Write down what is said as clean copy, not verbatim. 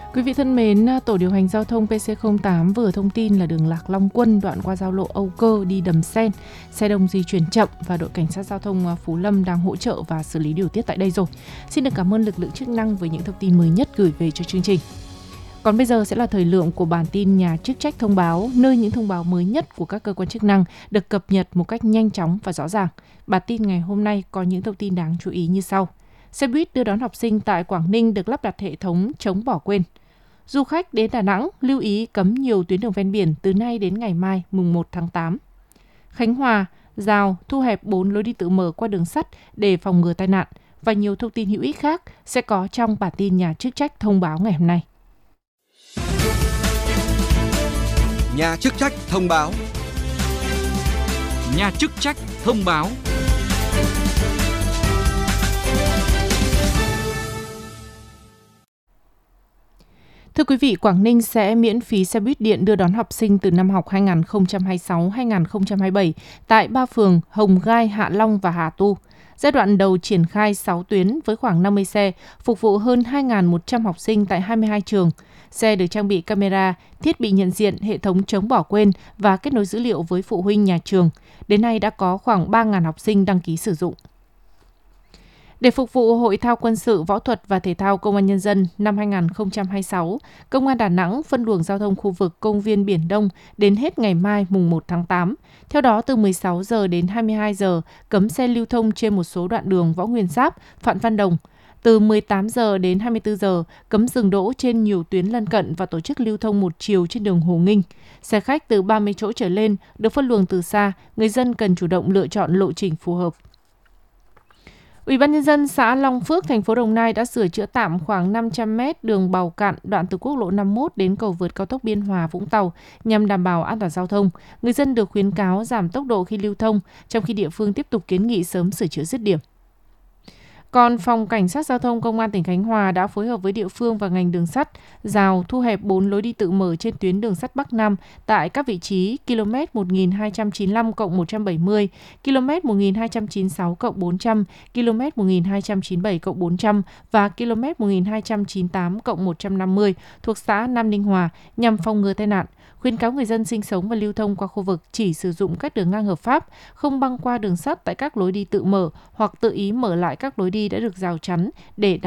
Quý vị thân mến, Tổ điều hành giao thông PC08 vừa thông tin là đường Lạc Long Quân đoạn qua giao lộ Âu Cơ đi Đầm Sen, xe đông di chuyển chậm và đội cảnh sát giao thông Phú Lâm đang hỗ trợ và xử lý điều tiết tại đây rồi. Xin được cảm ơn lực lượng chức năng với những thông tin mới nhất gửi về cho chương trình. Còn bây giờ sẽ là thời lượng của bản tin nhà chức trách thông báo, nơi những thông báo mới nhất của các cơ quan chức năng được cập nhật một cách nhanh chóng và rõ ràng. Bản tin ngày hôm nay có những thông tin đáng chú ý như sau. Xe buýt đưa đón học sinh tại Quảng Ninh được lắp đặt hệ thống chống bỏ quên. Du khách đến Đà Nẵng lưu ý cấm nhiều tuyến đường ven biển từ nay đến ngày mai mùng 1 tháng 8. Khánh Hòa, rào, thu hẹp 4 lối đi tự mở qua đường sắt để phòng ngừa tai nạn và nhiều thông tin hữu ích khác sẽ có trong bản tin nhà chức trách thông báo ngày hôm nay. Nhà chức trách thông báo. Nhà chức trách thông báo. Thưa quý vị, Quảng Ninh sẽ miễn phí xe buýt điện đưa đón học sinh từ năm học 2026-2027 tại 3 phường Hồng Gai, Hạ Long và Hà Tu. Giai đoạn đầu triển khai 6 tuyến với khoảng 50 xe, phục vụ hơn 2.100 học sinh tại 22 trường. Xe được trang bị camera, thiết bị nhận diện, hệ thống chống bỏ quên và kết nối dữ liệu với phụ huynh nhà trường. Đến nay đã có khoảng 3.000 học sinh đăng ký sử dụng. Để phục vụ Hội thao quân sự, võ thuật và thể thao Công an Nhân dân năm 2026, Công an Đà Nẵng phân luồng giao thông khu vực công viên Biển Đông đến hết ngày mai mùng 1 tháng 8. Theo đó, từ 16 giờ đến 22 giờ, cấm xe lưu thông trên một số đoạn đường Võ Nguyên Giáp, Phạm Văn Đồng. Từ 18 giờ đến 24 giờ, cấm dừng đỗ trên nhiều tuyến lân cận và tổ chức lưu thông một chiều trên đường Hồ Nghinh. Xe khách từ 30 chỗ trở lên được phân luồng từ xa, người dân cần chủ động lựa chọn lộ trình phù hợp. Ủy ban Nhân dân xã Long Phước, thành phố Đồng Nai đã sửa chữa tạm khoảng 500 m đường Bào Cạn đoạn từ quốc lộ 51 đến cầu vượt cao tốc Biên Hòa - Vũng Tàu nhằm đảm bảo an toàn giao thông. Người dân được khuyến cáo giảm tốc độ khi lưu thông, trong khi địa phương tiếp tục kiến nghị sớm sửa chữa dứt điểm. Còn Phòng Cảnh sát Giao thông Công an tỉnh Khánh Hòa đã phối hợp với địa phương và ngành đường sắt, rào, thu hẹp 4 lối đi tự mở trên tuyến đường sắt Bắc Nam tại các vị trí km 1295+170, km 1296+400, km 1297+400 và km 1298+150 thuộc xã Nam Ninh Hòa nhằm phòng ngừa tai nạn. Khuyến cáo người dân sinh sống và lưu thông qua khu vực chỉ sử dụng các đường ngang hợp pháp, không băng qua đường sắt tại các lối đi tự mở hoặc tự ý mở lại các lối đi đã được rào chắn để